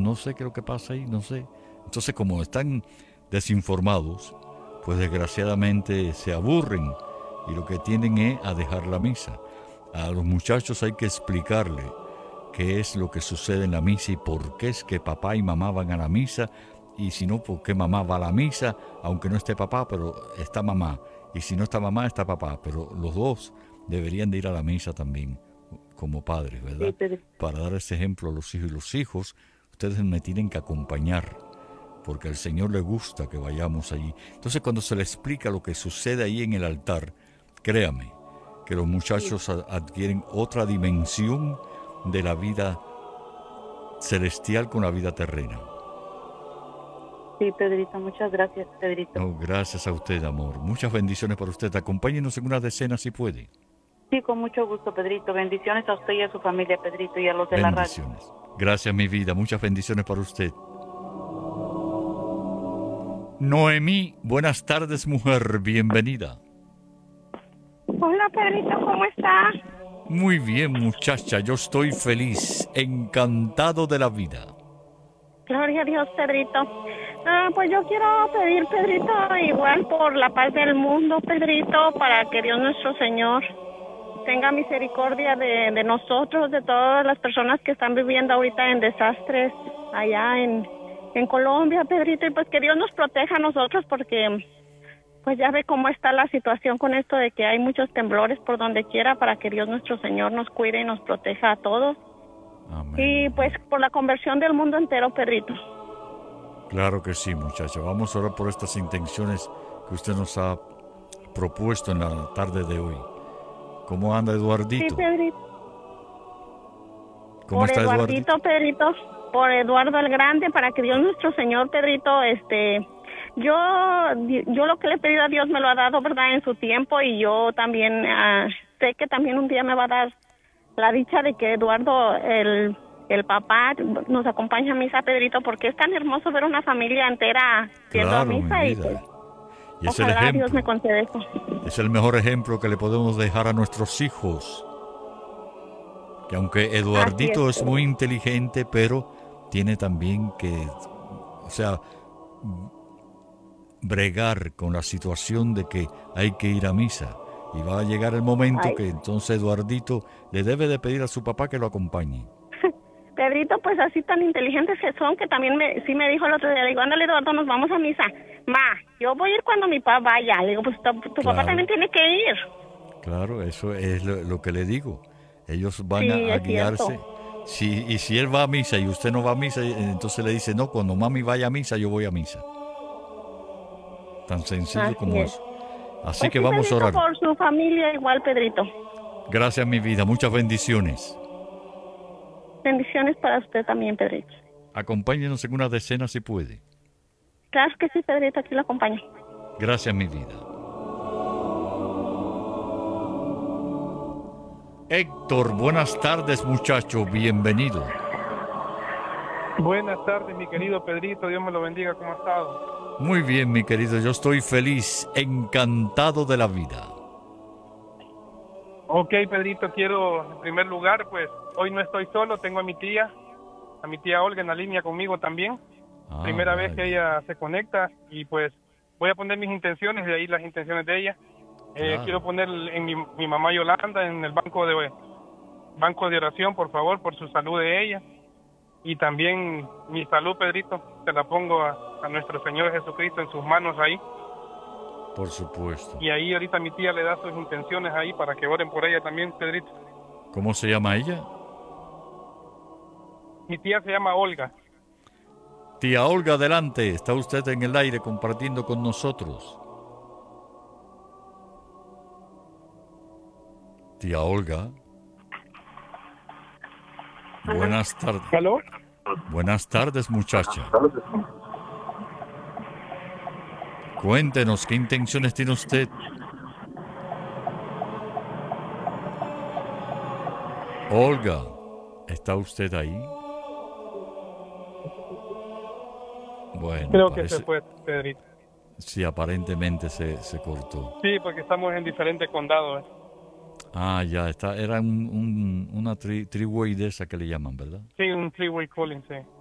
no sé qué es lo que pasa ahí, no sé. Entonces, como están desinformados, pues desgraciadamente se aburren y lo que tienden es a dejar la misa. A los muchachos hay que explicarle qué es lo que sucede en la misa y por qué es que papá y mamá van a la misa, y si no, por qué mamá va a la misa, aunque no esté papá, pero está mamá, y si no está mamá, está papá, pero los dos deberían de ir a la misa también como padres, Sí, ¿verdad? Pedrito. Para dar ese ejemplo a los hijos, y los hijos, ustedes me tienen que acompañar, porque al Señor le gusta que vayamos allí. Entonces, cuando se le explica lo que sucede ahí en el altar, créame que los Sí, muchachos adquieren otra dimensión de la vida celestial con la vida terrena. sí, Pedrito. Muchas gracias, Pedrito. No, gracias a usted, amor. Muchas bendiciones para usted. Acompáñenos en una decena si puede. Sí, con mucho gusto, Pedrito. Bendiciones a usted y a su familia, Pedrito, y a los de la radio. Bendiciones. Gracias, mi vida. Muchas bendiciones para usted. Noemí, buenas tardes, mujer. Bienvenida. Hola Pedrito, ¿cómo estás? Muy bien, muchacha. Yo estoy feliz, encantado de la vida. Gloria a Dios, Pedrito. Pues yo quiero pedir, Pedrito, igual por la paz del mundo, Pedrito, para que Dios nuestro Señor tenga misericordia de nosotros, de todas las personas que están viviendo ahorita en desastres allá en Colombia, Pedrito, y pues que Dios nos proteja a nosotros porque pues ya ve cómo está la situación con esto de que hay muchos temblores por donde quiera, para que Dios nuestro Señor nos cuide y nos proteja a todos. Amén. Y pues por la conversión del mundo entero, Pedrito. Claro que sí, muchacha. Vamos a orar por estas intenciones que usted nos ha propuesto en la tarde de hoy. ¿Cómo anda Sí, Eduardito? Pedrito. ¿Cómo Por está Eduardito? Eduardito, Pedrito, por Eduardo el Grande, para que Dios nuestro Señor, Pedrito, yo lo que le he pedido a Dios me lo ha dado, ¿verdad?, en su tiempo, y yo también sé que también un día me va a dar la dicha de que Eduardo, el papá, nos acompañe a misa, Pedrito, porque es tan hermoso ver una familia entera yendo a Claro, mi misa, y pues vida. Y es el ojalá Dios me ejemplo. conceda eso. Es el mejor ejemplo que le podemos dejar a nuestros hijos. Que aunque Así es, Eduardito es muy Pedrito. inteligente, pero tiene también que, o sea, bregar con la situación de que hay que ir a misa. Y va a llegar el momento Ay. que entonces Eduardito le debe de pedir a su papá que lo acompañe. Pedrito, pues así tan inteligentes que son, que también sí me dijo el otro día, le digo, ándale Eduardo, nos vamos a misa. Ma, yo voy a ir cuando mi papá vaya. Le digo, pues tu papá Claro, también tiene que ir. claro, eso es lo que le digo. Ellos van Sí, a es guiarse. cierto. Y si él va a misa y usted no va a misa, entonces le dice, no, cuando mami vaya a misa, yo voy a misa. Tan sencillo Así como es. eso. Así Pues que sí, vamos a Pedrito, orar. por su familia igual, Pedrito. Gracias, mi vida. Muchas bendiciones. Bendiciones para usted también, Pedrito. Acompáñenos en una decena si puede. Claro que sí, Pedrito, aquí lo acompaño. Gracias, mi vida. Héctor, buenas tardes, muchacho. Bienvenido. Buenas tardes, mi querido Pedrito. Dios me lo bendiga. ¿Cómo ha estado? Muy bien, mi querido. Yo estoy feliz, encantado de la vida. Ok, Pedrito, quiero en primer lugar, pues hoy no estoy solo, tengo a mi tía Olga en la línea conmigo también. Primera vez que Vale. ella se conecta y pues voy a poner mis intenciones, de ahí las intenciones de ella. Claro. Quiero poner en mi mamá Yolanda en el banco de oración, por favor, por su salud de ella. Y también mi salud, Pedrito, se la pongo a nuestro Señor Jesucristo en sus manos ahí. Por supuesto. Y ahí ahorita mi tía le da sus intenciones ahí para que oren por ella también, Pedrito. ¿Cómo se llama ella? Mi tía se llama Olga. Tía Olga, adelante. Está usted en el aire compartiendo con nosotros. Tía Olga. Buenas tardes. ¿Aló? Buenas tardes, muchacha. Cuéntenos, ¿qué intenciones tiene usted? Olga, ¿está usted ahí? Bueno, Creo que parece... se fue, Pedrito. Sí, aparentemente se cortó. Sí, porque estamos en diferentes condados. Ah, ya, está. Era una three-way de esa que le llaman, ¿verdad? Sí, un three-way calling, sí.